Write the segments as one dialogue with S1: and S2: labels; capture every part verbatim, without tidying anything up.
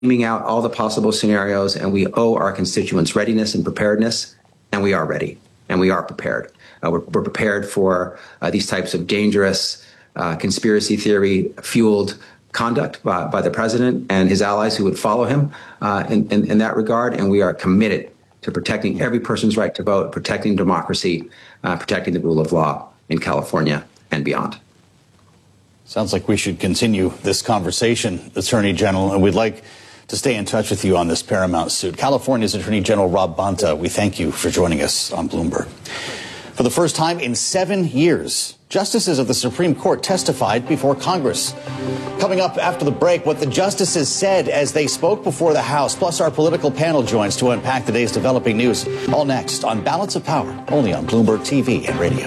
S1: scheming out all the possible scenarios, and we owe our constituents readiness and preparedness, and we are ready, and we are prepared. Uh, we're, we're prepared for uh, these types of dangerous uh, conspiracy theory-fueled conduct by, by the president and his allies who would follow him uh, in, in, in that regard, and we are committed to protecting every person's right to vote, protecting democracy, uh, protecting the rule of law in California and beyond.
S2: Sounds like we should continue this conversation, Attorney General, and we'd like to stay in touch with you on this Paramount suit. California's Attorney General Rob Bonta, we thank you for joining us on Bloomberg. For the first time in seven years, justices of the Supreme Court testified before Congress. Coming up after the break, what the justices said as they spoke before the House, plus our political panel joins to unpack today's developing news. All next on Balance of Power, only on Bloomberg T V and radio.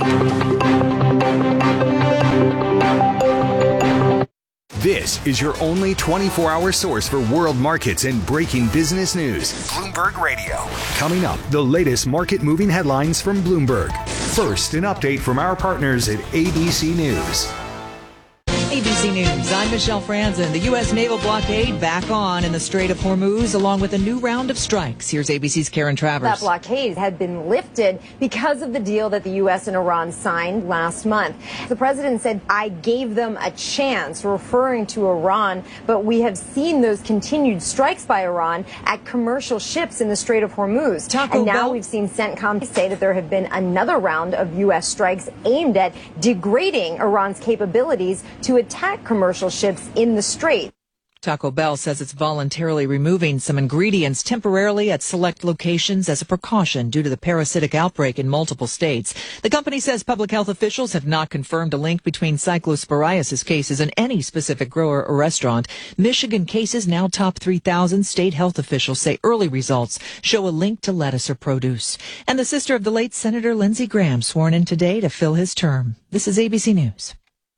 S3: This is your only twenty-four hour source for world markets and breaking business news. Bloomberg Radio. Coming up, the latest market moving headlines from Bloomberg. First, an update from our partners at A B C News.
S4: A B C News, I'm Michelle Franzen. The U S naval blockade back on in the Strait of Hormuz, along with a new round of strikes. Here's A B C's Karen Travers.
S5: That blockade had been lifted because of the deal that the U S and Iran signed last month. The president said, I gave them a chance, referring to Iran, but we have seen those continued strikes by Iran at commercial ships in the Strait of Hormuz.
S4: Taco
S5: and now
S4: Bell.
S5: we've seen CENTCOM say that there have been another round of U S strikes aimed at degrading Iran's capabilities to attack commercial ships in the Strait.
S4: Taco Bell says it's voluntarily removing some ingredients temporarily at select locations as a precaution due to the parasitic outbreak in multiple states. The company says public health officials have not confirmed a link between cyclosporiasis cases and any specific grower or restaurant. Michigan cases now top three thousand. State health officials say early results show a link to lettuce or produce. And the sister of the late Senator Lindsey Graham sworn in today to fill his term. This is A B C News.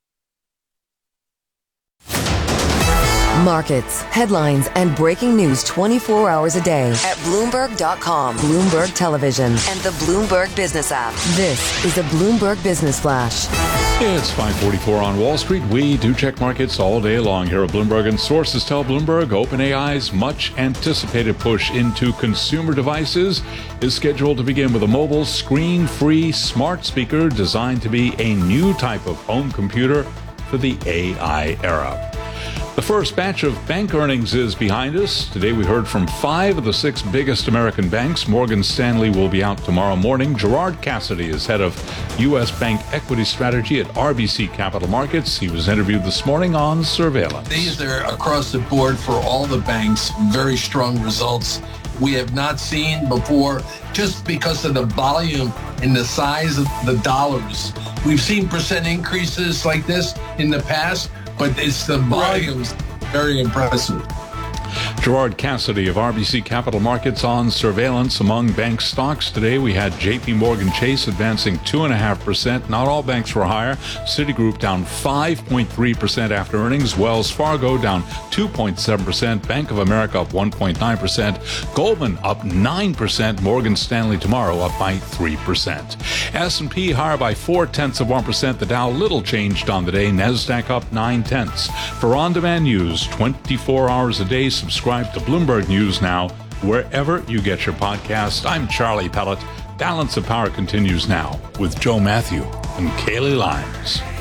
S6: Markets, headlines, and breaking news twenty-four hours a day at Bloomberg dot com, Bloomberg Television, and the Bloomberg Business app. This is a Bloomberg Business Flash.
S7: It's five forty-four on Wall Street. We do check markets all day long here at Bloomberg, and sources tell Bloomberg OpenAI's much anticipated push into consumer devices is scheduled to begin with a mobile screen-free smart speaker designed to be a new type of home computer for the A I era. The first batch of bank earnings is behind us. Today we heard from five of the six biggest American banks. Morgan Stanley will be out tomorrow morning. Gerard Cassidy is head of U S Bank Equity Strategy at R B C Capital Markets. He was interviewed this morning on Surveillance.
S8: These are across the board for all the banks, very strong results we have not seen before just because of the volume and the size of the dollars. We've seen percent increases like this in the past, but it's the volumes very impressive.
S7: Gerard Cassidy of R B C Capital Markets on Surveillance. Among bank stocks today, we had J P Morgan Chase advancing two point five percent. Not all banks were higher. Citigroup down five point three percent after earnings. Wells Fargo down two point seven percent. Bank of America up one point nine percent. Goldman up nine percent. Morgan Stanley tomorrow up by three percent. S and P higher by four tenths of one percent. The Dow little changed on the day. NASDAQ up nine tenths. For on-demand news twenty-four hours a day, subscribe to Bloomberg News Now wherever you get your podcast. I'm Charlie Pellet. Balance of Power continues now with Joe Matthew and Kaylee Lyons.